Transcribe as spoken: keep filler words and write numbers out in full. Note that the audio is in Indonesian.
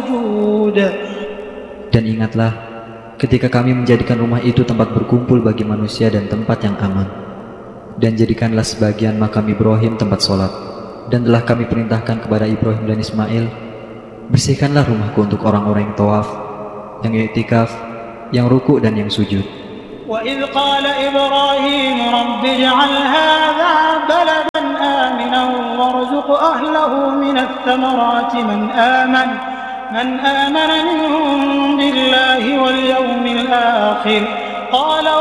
سجود. Dan ingatlah ketika kami menjadikan rumah itu tempat berkumpul bagi manusia dan tempat yang aman. Dan jadikanlah sebagian makam Ibrahim tempat sholat. Dan telah kami perintahkan kepada Ibrahim dan Ismail, bersihkanlah rumahku untuk orang-orang yang tawaf, yang i'tikaf, yang ruku' dan yang sujud. وَإِذْ قَالَ إِبْرَاهِيمُ رَبِّ اجْعَلْ هَذَا بَلَدًا آمِنًا وَارْزُقْ أَهْلَهُ مِنَ الثَّمَرَاتِ مَنْ آمَنَ مَنْ آمَنَ مِنْهُمْ بِاللَّهِ وَالْيَوْمِ الْآخِرِ قَالَ